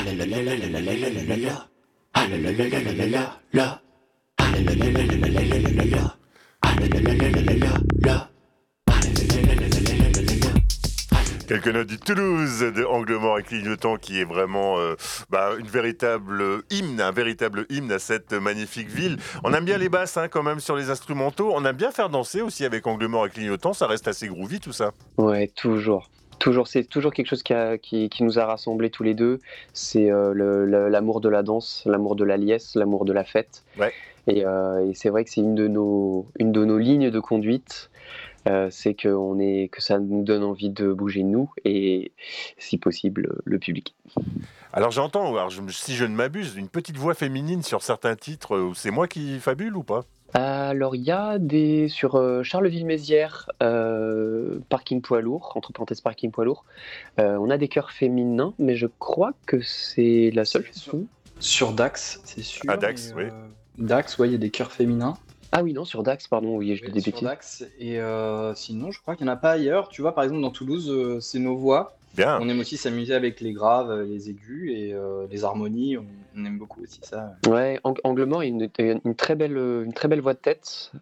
la la la la la la la la la la. Ah la la la la la la la la. Ah la la la la la la la la la la. Ah la la la la la la la la. Ah la la la la la la la la la. Quelques notes du Toulouse de Anglemort et Clignotant qui est vraiment une véritable hymne, un véritable hymne à cette magnifique ville. On aime bien les basses quand même sur les instrumentaux. On aime bien faire danser aussi avec Anglemort et Clignotant. Ça reste assez groovy tout ça. Ouais, toujours. Toujours, c'est toujours quelque chose qui nous a rassemblés tous les deux. C'est l'amour de la danse, l'amour de la liesse, l'amour de la fête. Ouais. Et c'est vrai que c'est une de nos lignes de conduite. C'est que ça nous donne envie de bouger nous et, si possible, le public. Alors j'entends, si je ne m'abuse, une petite voix féminine sur certains titres. C'est moi qui fabule ou pas ? Alors, il y a sur Charleville-Mézières, parking poids lourd, entre parenthèses parking poids lourd, on a des chœurs féminins, mais je crois que c'est la seule chanson. Sur Dax, c'est sûr. Ah, Dax, oui. Dax, ouais, il y a des chœurs féminins. Ah oui, non, sur Dax, pardon, oui, je dis des Sur bêtises. Dax, et sinon, je crois qu'il n'y en a pas ailleurs. Tu vois, par exemple, dans Toulouse, c'est nos voix. Bien. On aime aussi s'amuser avec les graves, les aigus et les harmonies. On aime beaucoup aussi ça. Ouais, Anglemort a une très belle voix de tête.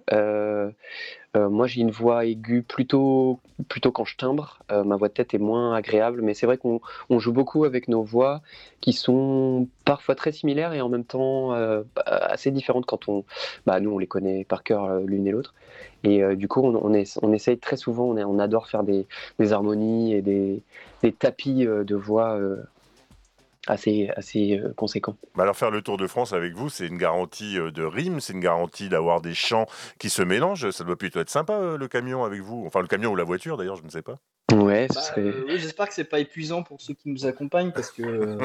Moi, j'ai une voix aiguë plutôt quand je timbre. Ma voix de tête est moins agréable, mais c'est vrai qu'on joue beaucoup avec nos voix qui sont parfois très similaires et en même temps assez différentes quand nous on les connaît par cœur l'une et l'autre. Et du coup, on essaye très souvent, on adore faire des harmonies et des tapis de voix assez conséquents. Alors faire le Tour de France avec vous, c'est une garantie de rime, c'est une garantie d'avoir des chants qui se mélangent. Ça doit plutôt être sympa le camion avec vous. Enfin le camion ou la voiture d'ailleurs, je ne sais pas. Ouais, ce serait... Oui, j'espère que c'est pas épuisant pour ceux qui nous accompagnent parce que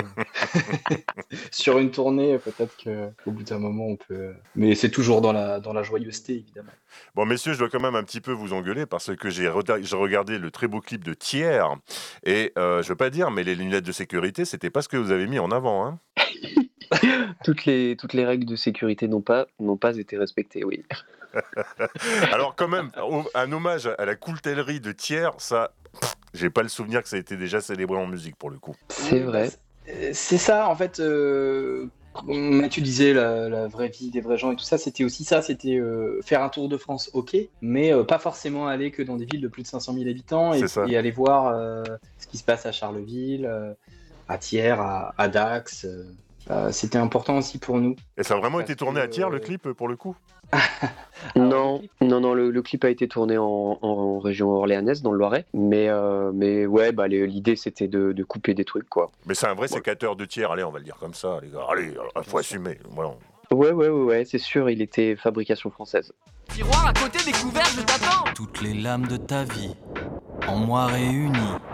sur une tournée, peut-être qu'au bout d'un moment on peut. Mais c'est toujours dans la joyeuseté évidemment. Bon messieurs, je dois quand même un petit peu vous engueuler parce que j'ai regardé le très beau clip de Thiers et je veux pas dire, mais les lunettes de sécurité, c'était pas ce que vous avez mis en avant, hein. Toutes les règles de sécurité n'ont pas été respectées, oui. Alors quand même, un hommage à la coultellerie de Thiers, ça, j'ai pas le souvenir que ça a été déjà célébré en musique pour le coup. C'est vrai. C'est ça, en fait. Mathieu disait la vraie vie des vrais gens et tout ça, c'était aussi ça, c'était faire un tour de France, ok, mais pas forcément aller que dans des villes de plus de 500 000 habitants et aller voir ce qui se passe à Charleville, à Thiers, à Dax. C'était important aussi pour nous. Et ça a vraiment été tourné à Thiers, le clip, pour le coup ? Non, le clip a été tourné en région orléanaise, dans le Loiret, mais ouais, l'idée c'était de couper des trucs, quoi. Mais c'est un vrai sécateur de Thiers, allez, on va le dire comme ça, les gars, allez, faut assumer, voilà. Ouais, c'est sûr, il était fabrication française. Tiroir à côté découvert, je t'attends. Toutes les lames de ta vie, en moi réunies.